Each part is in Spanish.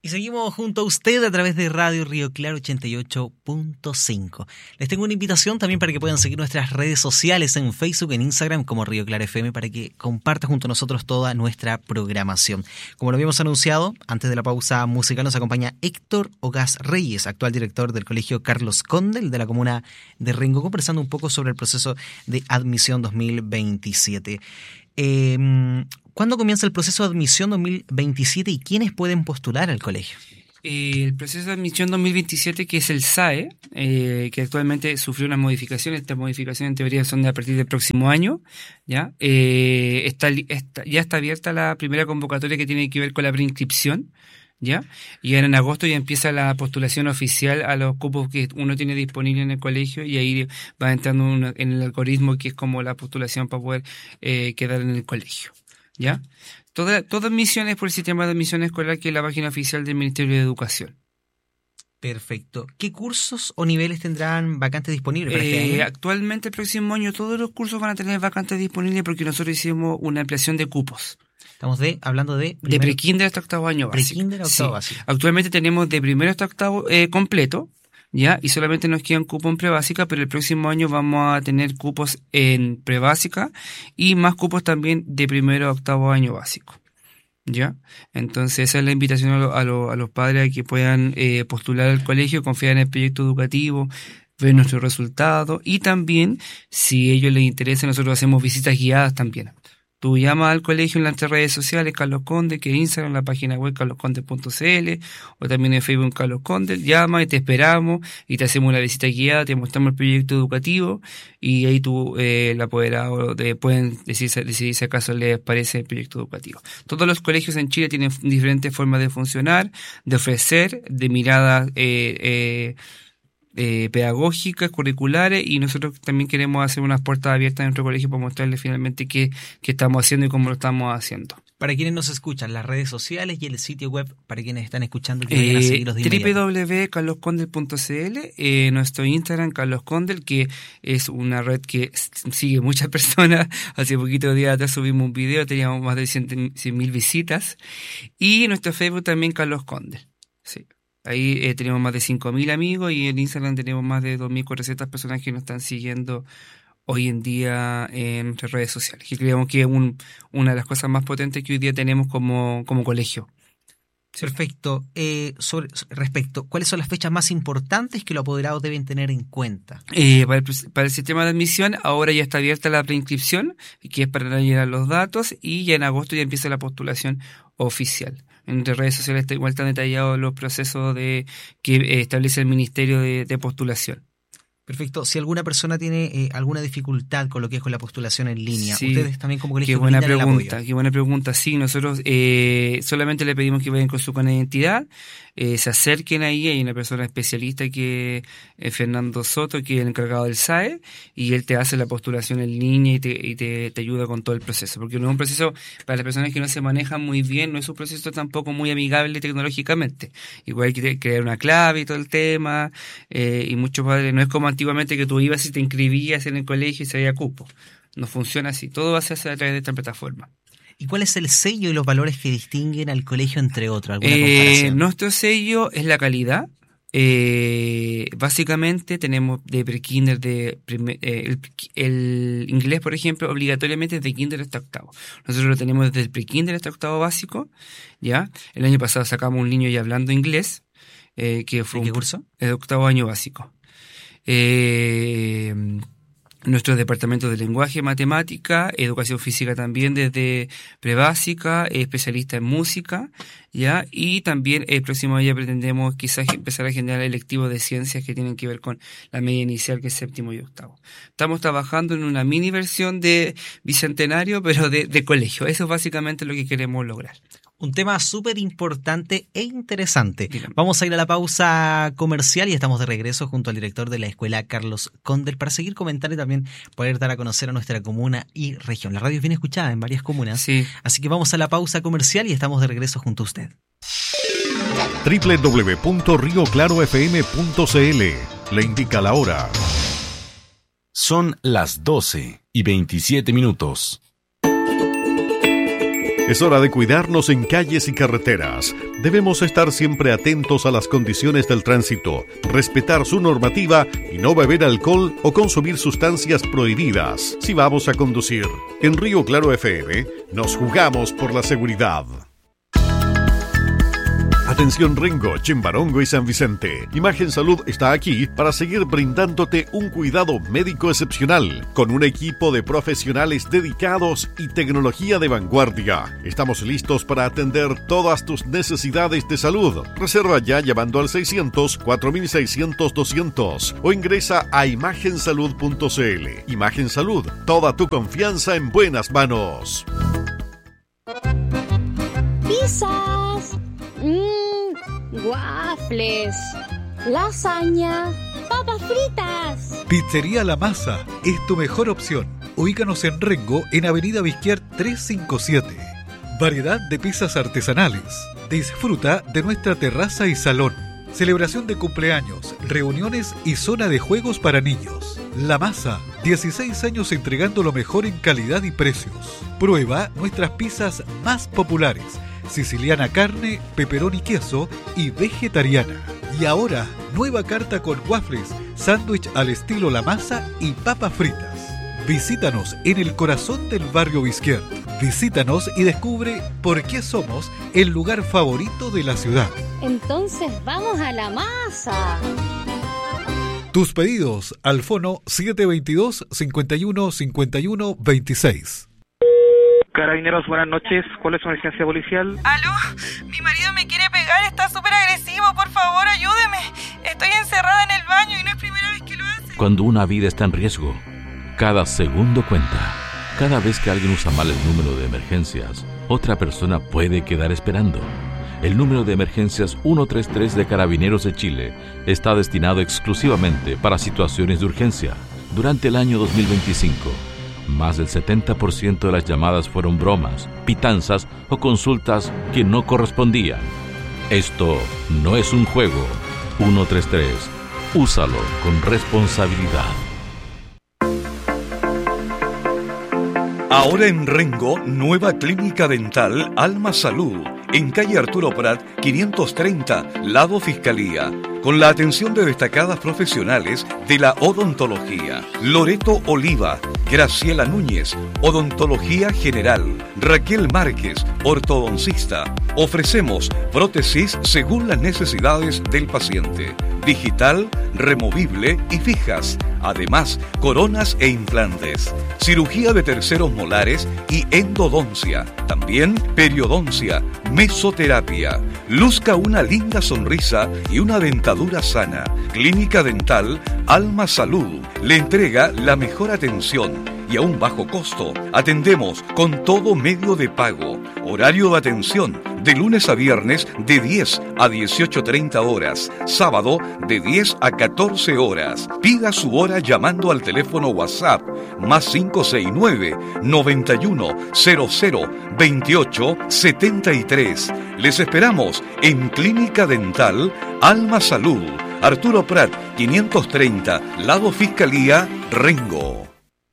Y seguimos junto a usted a través de Radio Río Claro 88.5. Les tengo una invitación también para que puedan seguir nuestras redes sociales en Facebook, en Instagram como Río Claro FM, para que compartan junto a nosotros toda nuestra programación. Como lo habíamos anunciado, antes de la pausa musical nos acompaña Héctor Ogaz Reyes, actual director del Colegio Carlos Condel de la comuna de Rengo, conversando un poco sobre el proceso de admisión 2027. ¿Cuándo comienza el proceso de admisión 2027 y quiénes pueden postular al colegio? El proceso de admisión 2027, que es el SAE, que actualmente sufrió unas modificaciones. Estas modificaciones en teoría son de a partir del próximo año. Ya está abierta la primera convocatoria que tiene que ver con la preinscripción. ¿Ya? Y ahora en agosto ya empieza la postulación oficial a los cupos que uno tiene disponible en el colegio, y ahí va entrando en el algoritmo que es como la postulación para poder quedar en el colegio. ¿Ya? Toda admisión es por el sistema de admisión escolar, que es la página oficial del Ministerio de Educación. Perfecto. ¿Qué cursos o niveles tendrán vacantes disponibles para este año? Actualmente, el próximo año, todos los cursos van a tener vacantes disponibles porque nosotros hicimos una ampliación de cupos. Estamos hablando de prekinder hasta octavo año básico. Prekinder a octavo básico. Actualmente tenemos de primero hasta octavo completo, ¿ya? Y solamente nos quedan cupos en prebásica, pero el próximo año vamos a tener cupos en prebásica y más cupos también de primero a octavo año básico, ¿ya? Entonces esa es la invitación a los padres a que puedan postular al colegio, confiar en el proyecto educativo, ver nuestros resultados, y también, si a ellos les interesa, nosotros hacemos visitas guiadas también. Tú llamas al colegio en las redes sociales, Carlos Condel, que es Instagram, la página web carloscondel.cl, o también en Facebook Carlos Condel. Llama y te esperamos y te hacemos una visita guiada, te mostramos el proyecto educativo, y ahí tú, el apoderado, pueden decidir si acaso les parece el proyecto educativo. Todos los colegios en Chile tienen diferentes formas de funcionar, de ofrecer, de miradas pedagógicas, curriculares, y nosotros también queremos hacer unas puertas abiertas en nuestro colegio para mostrarles finalmente qué estamos haciendo y cómo lo estamos haciendo. Para quienes nos escuchan, las redes sociales y el sitio web para quienes están escuchando, que vayan a seguirlos de inmediato. www.carloscondel.cl, nuestro Instagram Carlos Condel, que es una red que sigue muchas personas. Hace poquito días atrás subimos un video, teníamos más de 100.000 visitas, y nuestro Facebook también Carlos Condel. Sí. Ahí tenemos más de 5.000 amigos, y en Instagram tenemos más de 2.400 personas que nos están siguiendo hoy en día en nuestras redes sociales, que creemos que es una de las cosas más potentes que hoy día tenemos como colegio. Perfecto. Respecto, ¿cuáles son las fechas más importantes que los apoderados deben tener en cuenta? Para el sistema de admisión, ahora ya está abierta la preinscripción, que es para llenar los datos, y ya en agosto ya empieza la postulación oficial. En nuestras redes sociales igual están detallados los procesos que establece el Ministerio de Postulación. Perfecto. Si alguna persona tiene alguna dificultad con lo que es con la postulación en línea, sí, ustedes también como colegio qué buena brindan el pregunta, apoyo. qué buena pregunta. Sí, nosotros solamente le pedimos que vayan con su carnet de identidad, se acerquen ahí, hay una persona especialista que es Fernando Soto, que es el encargado del SAE, y él te hace la postulación en línea y te ayuda con todo el proceso, porque no es un proceso para las personas que no se manejan muy bien, no es un proceso tampoco muy amigable tecnológicamente. Igual hay que crear una clave y todo el tema, y muchos padres, no es como antiguamente que tú ibas y te inscribías en el colegio y se había cupo. No funciona así, todo va a hacerse a través de esta plataforma. ¿Y cuál es el sello y los valores que distinguen al colegio entre otros? ¿Alguna comparación? Nuestro sello es la calidad. Básicamente tenemos de prekinder, el inglés, por ejemplo, obligatoriamente desde kinder hasta octavo. Nosotros lo tenemos desde el prekinder hasta octavo básico, ¿ya? El año pasado sacamos un niño ya hablando inglés, que fue ¿En qué curso? El octavo año básico. Nuestros departamentos de lenguaje, matemática, educación física también desde prebásica, especialista en música, ¿ya? Y también el próximo día pretendemos quizás empezar a generar electivos de ciencias que tienen que ver con la media inicial, que es séptimo y octavo. Estamos trabajando en una mini versión de bicentenario, pero de colegio. Eso es básicamente lo que queremos lograr. Un tema súper importante e interesante. Dígame. Vamos a ir a la pausa comercial y estamos de regreso junto al director de la escuela Carlos Condel para seguir comentando y también poder dar a conocer a nuestra comuna y región. La radio es bien escuchada en varias comunas, sí. Así que vamos a la pausa comercial y estamos de regreso junto a usted. www.rioclarofm.cl le indica la hora. Son las 12:27. Es hora de cuidarnos en calles y carreteras. Debemos estar siempre atentos a las condiciones del tránsito, respetar su normativa y no beber alcohol o consumir sustancias prohibidas si vamos a conducir. En Río Claro FM nos jugamos por la seguridad. Atención Rengo, Chimbarongo y San Vicente. Imagen Salud está aquí para seguir brindándote un cuidado médico excepcional, con un equipo de profesionales dedicados y tecnología de vanguardia. Estamos listos para atender todas tus necesidades de salud. Reserva ya llamando al 600-4600-200 o ingresa a imagensalud.cl. Imagen Salud, toda tu confianza en buenas manos. Pizzas, waffles, lasaña, papas fritas. Pizzería La Masa es tu mejor opción. Ubícanos en Rengo, en Avenida Vizquier 357. Variedad de pizzas artesanales. Disfruta de nuestra terraza y salón. Celebración de cumpleaños, reuniones y zona de juegos para niños. La Masa, 16 años entregando lo mejor en calidad y precios. Prueba nuestras pizzas más populares: siciliana carne, pepperoni queso y vegetariana. Y ahora, nueva carta con waffles, sándwich al estilo La Masa y papas fritas. Visítanos en el corazón del barrio Vizquier. Visítanos y descubre por qué somos el lugar favorito de la ciudad. Entonces vamos a La Masa. Tus pedidos al fono 722-51-51-26. Carabineros, buenas noches. ¿Cuál es su emergencia policial? ¿Aló? Mi marido me quiere pegar, está súper agresivo, por favor, ayúdeme. Estoy encerrada en el baño y no es primera vez que lo hace. Cuando una vida está en riesgo, cada segundo cuenta. Cada vez que alguien usa mal el número de emergencias, otra persona puede quedar esperando. El número de emergencias 133 de Carabineros de Chile está destinado exclusivamente para situaciones de urgencia. Durante el año 2025, más del 70% de las llamadas fueron bromas, pitanzas o consultas que no correspondían. Esto no es un juego. 133. Úsalo con responsabilidad. Ahora en Rengo, nueva clínica dental Alma Salud, en calle Arturo Prat, 530, lado Fiscalía, con la atención de destacadas profesionales de la odontología. Loreto Oliva, Graciela Núñez, odontología general. Raquel Márquez, ortodoncista. Ofrecemos prótesis según las necesidades del paciente. Digital, removible y fijas. Además, coronas e implantes. Cirugía de terceros molares y endodoncia. También periodoncia, mesoterapia. Luzca una linda sonrisa y una dentadura sana. Clínica Dental Alma Salud le entrega la mejor atención y a un bajo costo. Atendemos con todo medio de pago. Horario de atención de lunes a viernes de 10 a 18:30 horas. Sábado de 10 a 14 horas. Pida su hora llamando al teléfono WhatsApp más 569 91 00 28 73. Les esperamos en Clínica Dental Alma Salud, Arturo Prat 530, lado Fiscalía, Rengo.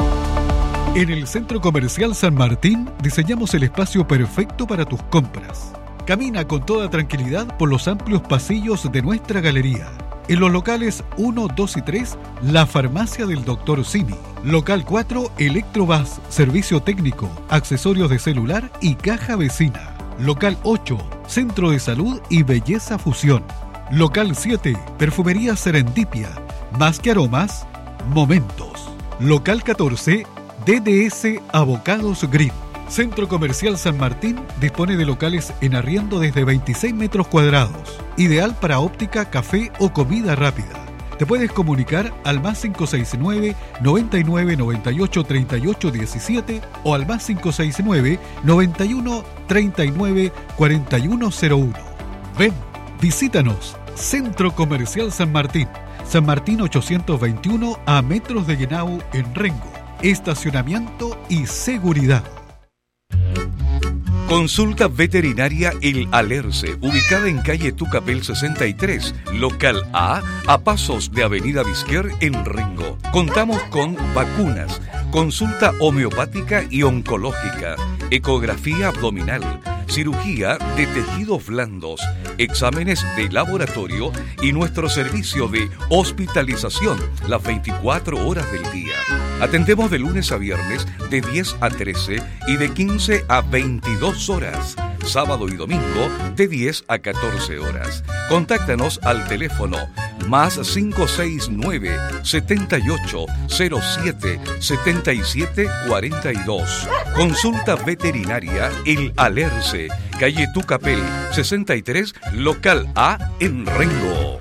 En el Centro Comercial San Martín diseñamos el espacio perfecto para tus compras. Camina con toda tranquilidad por los amplios pasillos de nuestra galería. En los locales 1, 2 y 3, la farmacia del Dr. Simi. Local 4, Electrobus, servicio técnico, accesorios de celular y caja vecina. Local 8, Centro de Salud y Belleza Fusión. Local 7, Perfumería Serendipia, más que aromas, momentos. Local 14, DDS Avocados Green. Centro Comercial San Martín dispone de locales en arriendo desde 26 metros cuadrados, ideal para óptica, café o comida rápida. Te puedes comunicar al más 569 99 98 38 17 o al más 569 91 39 41 01. Ven, visítanos. Centro Comercial San Martín, San Martín 821 a metros de Llenau en Rengo. Estacionamiento y seguridad. Consulta Veterinaria El Alerce, ubicada en calle Tucapel 63, local A pasos de Avenida Vizquer en Rengo. Contamos con vacunas, consulta homeopática y oncológica, ecografía abdominal, cirugía de tejidos blandos, exámenes de laboratorio y nuestro servicio de hospitalización las 24 horas del día. Atendemos de lunes a viernes de 10 a 13 y de 15 a 22 horas. Sábado y domingo de 10 a 14 horas. Contáctanos al teléfono más 569 78 07 77 42. Consulta Veterinaria El Alerce, calle Tucapel 63, local A en Rengo.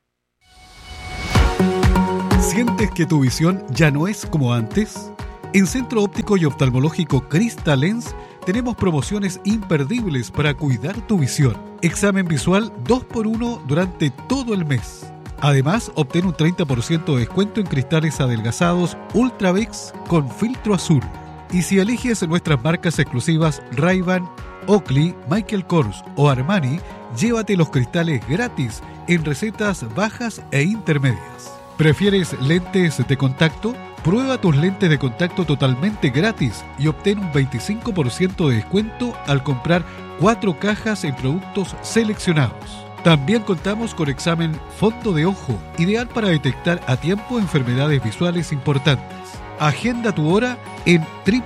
¿Sientes que tu visión ya no es como antes? En Centro Óptico y Oftalmológico Crystal Lens tenemos promociones imperdibles para cuidar tu visión. Examen visual 2x1 durante todo el mes. Además, obtén un 30% de descuento en cristales adelgazados Ultravex con filtro azul. Y si eliges nuestras marcas exclusivas Ray-Ban, Oakley, Michael Kors o Armani, llévate los cristales gratis en recetas bajas e intermedias. ¿Prefieres lentes de contacto? Prueba tus lentes de contacto totalmente gratis y obtén un 25% de descuento al comprar 4 cajas en productos seleccionados. También contamos con examen fondo de ojo, ideal para detectar a tiempo enfermedades visuales importantes. Agenda tu hora en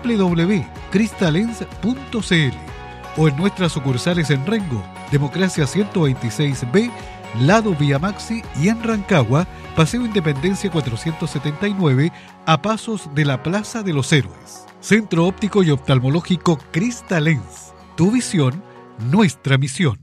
www.crystalens.cl o en nuestras sucursales en Rengo, Democracia 126B, Lado Vía Maxi, y en Rancagua, Paseo Independencia 479, a pasos de la Plaza de los Héroes. Centro Óptico y Oftalmológico Crystal Lens. Tu visión, nuestra misión.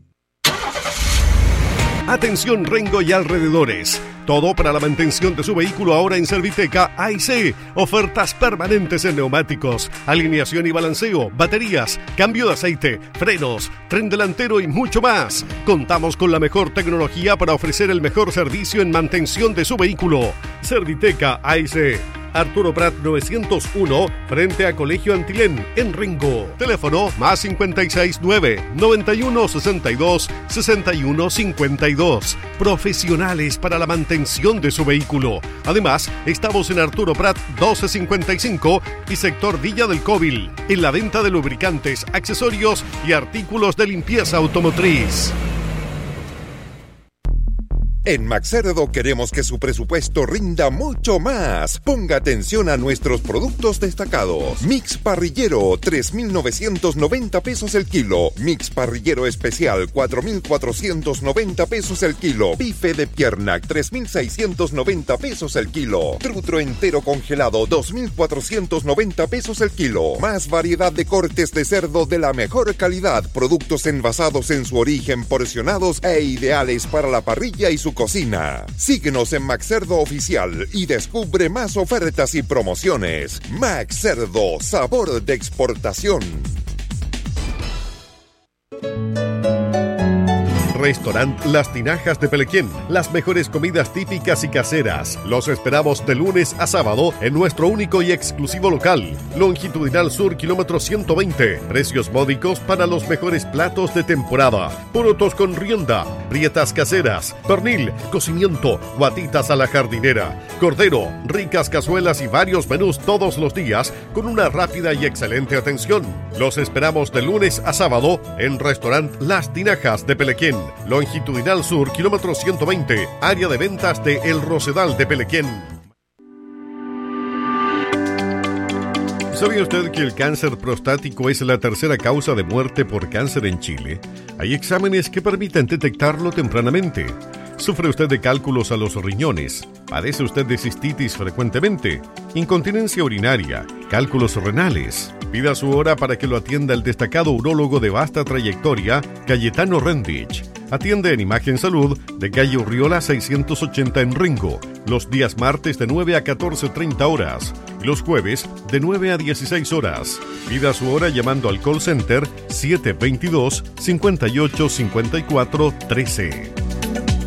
Atención Rengo y alrededores. Todo para la mantención de su vehículo ahora en Serviteca AIC. Ofertas permanentes en neumáticos, alineación y balanceo, baterías, cambio de aceite, frenos, tren delantero y mucho más. Contamos con la mejor tecnología para ofrecer el mejor servicio en mantención de su vehículo. Serviteca AIC. Arturo Prat 901, frente a Colegio Antilén, en Rengo. Teléfono más 569-9162-6152. Profesionales para la mantención de su vehículo. Además, estamos en Arturo Prat 1255 y sector Villa del Cóbil, en la venta de lubricantes, accesorios y artículos de limpieza automotriz. En Maxcerdo queremos que su presupuesto rinda mucho más. Ponga atención a nuestros productos destacados. Mix parrillero, 3.990 pesos el kilo. Mix parrillero especial, 4.490 pesos el kilo. Bife de pierna, 3.690 pesos el kilo. Trutro entero congelado, 2.490 pesos el kilo. Más variedad de cortes de cerdo de la mejor calidad. Productos envasados en su origen, porcionados e ideales para la parrilla y su cocina. Síguenos en Maxcerdo Oficial y descubre más ofertas y promociones. Maxcerdo, sabor de exportación. Restaurant Las Tinajas de Pelequén. Las mejores comidas típicas y caseras. Los esperamos de lunes a sábado en nuestro único y exclusivo local. Longitudinal Sur, kilómetro 120. Precios módicos para los mejores platos de temporada. Porotos con rienda, prietas caseras, pernil, cocimiento, guatitas a la jardinera, cordero, ricas cazuelas y varios menús todos los días con una rápida y excelente atención. Los esperamos de lunes a sábado en Restaurant Las Tinajas de Pelequén. Longitudinal Sur, kilómetro 120, área de ventas de El Rosedal de Pelequén. ¿Sabía usted que el cáncer prostático es la tercera causa de muerte por cáncer en Chile? Hay exámenes que permiten detectarlo tempranamente. ¿Sufre usted de cálculos a los riñones? ¿Padece usted de cistitis frecuentemente? ¿Incontinencia urinaria? ¿Cálculos renales? Pida su hora para que lo atienda el destacado urólogo de vasta trayectoria, Cayetano Rendich. Atiende en Imagen Salud de calle Urriola 680 en Rengo, los días martes de 9 a 14:30 horas y los jueves de 9 a 16 horas. Pida su hora llamando al call center 722-5854-13.